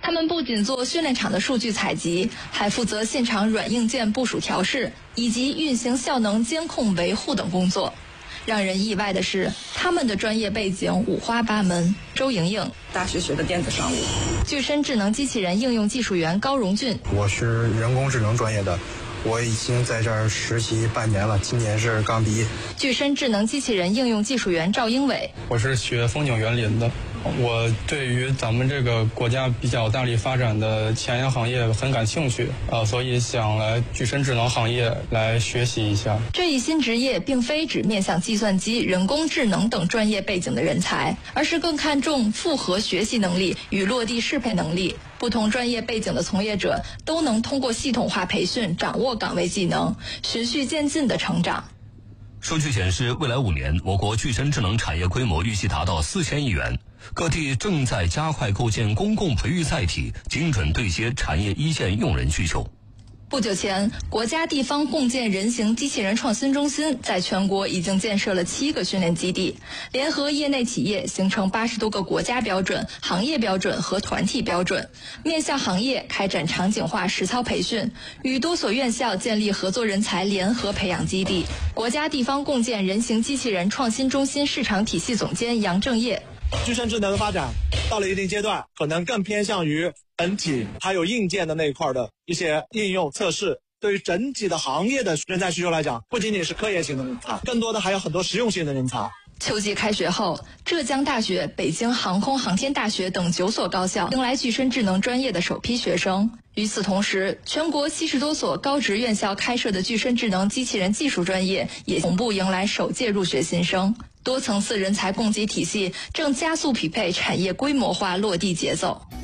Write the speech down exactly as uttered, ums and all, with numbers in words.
他们不仅做训练场的数据采集，还负责现场软硬件部署调试以及运行效能监控维护等工作。让人意外的是，他们的专业背景五花八门。周莹莹， 大学学的电子商务。 具身智能机器人应用技术员高荣俊， 我是人工智能专业的，我已经在这儿实习半年了，今年是刚毕业。 具身智能机器人应用技术员赵英伟， 我是学风景园林的，我对于咱们这个国家比较大力发展的前沿行业很感兴趣啊，所以想来具身智能行业来学习一下。 这一新职业并非只面向计算机、人工智能等专业背景的人才，而是更看重复合学习能力与落地适配能力。不同专业背景的从业者都能通过系统化培训掌握岗位技能，循序渐进地成长。 数据显示，未来五年，我国具身智能产业规模预计达到四千亿元。各地正在加快构建公共培育载体，精准对接产业一线用人需求。 不久前，国家地方共建人形机器人创新中心在全国已经建设了七个训练基地，联合业内企业形成八十多个国家标准、行业标准和团体标准，面向行业开展场景化实操培训，与多所院校建立合作人才联合培养基地。国家地方共建人形机器人创新中心市场体系总监杨正业， 具身智能的发展到了一定阶段，可能更偏向于本体还有硬件的那一块的一些应用测试。对于整体的行业的人才需求来讲，不仅仅是科研型的人才，更多的还有很多实用性的人才。 秋季开学后，浙江大学、北京航空航天大学等九所高校迎来具身智能专业的首批学生。与此同时，全国七十多所高职院校开设的具身智能机器人技术专业也同步迎来首届入学新生。多层次人才供给体系正加速匹配产业规模化落地节奏。